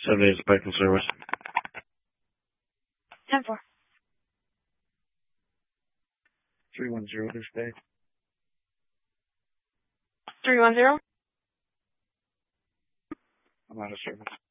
7 days of Python service. 10-4. 310 this day. 310. I'm out of service.